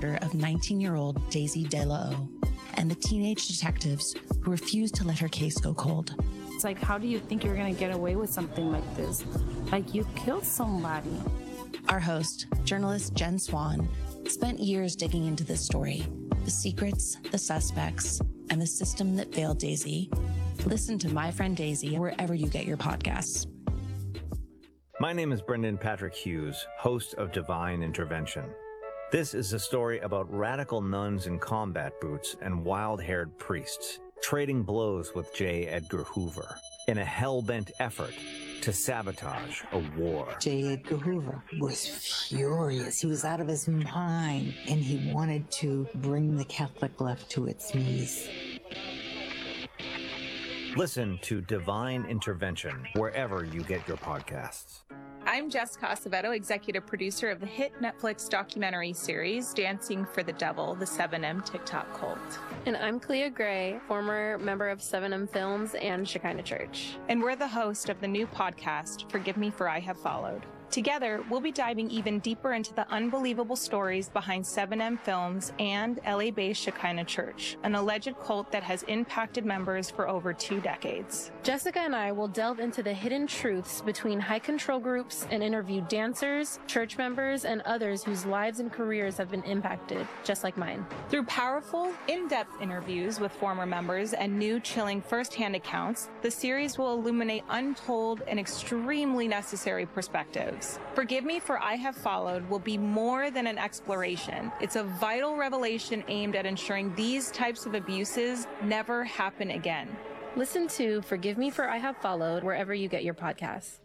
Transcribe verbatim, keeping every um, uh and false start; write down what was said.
murder of nineteen-year-old Daisy De La O and the teenage detectives who refused to let her case go cold. It's like, how do you think you're going to get away with something like this? Like, you killed somebody. Our host, journalist Jen Swan, spent years digging into this story, the secrets, the suspects, and the system that failed Daisy. Listen to My Friend Daisy wherever you get your podcasts. My name is Brendan Patrick Hughes, host of Divine Intervention. This is a story about radical nuns in combat boots and wild-haired priests trading blows with J. Edgar Hoover in a hell-bent effort to sabotage a war. J. Edgar Hoover was furious. He was out of his mind, and he wanted to bring the Catholic left to its knees. Listen to Divine Intervention wherever you get your podcasts. I'm Jess Cosavetto, executive producer of the hit Netflix documentary series Dancing for the Devil, the seven M TikTok cult. And I'm Clea Gray, former member of seven M Films and Shekinah Church. And we're the host of the new podcast, Forgive Me For I Have Followed. Together, we'll be diving even deeper into the unbelievable stories behind seven M Films and L A-based Shekinah Church, an alleged cult that has impacted members for over two decades. Jessica and I will delve into the hidden truths between high control groups and interview dancers, church members, and others whose lives and careers have been impacted, just like mine. Through powerful, in-depth interviews with former members and new chilling first-hand accounts, the series will illuminate untold and extremely necessary perspectives. Forgive Me For I Have Followed will be more than an exploration. It's a vital revelation aimed at ensuring these types of abuses never happen again. Listen to Forgive Me For I Have Followed wherever you get your podcasts.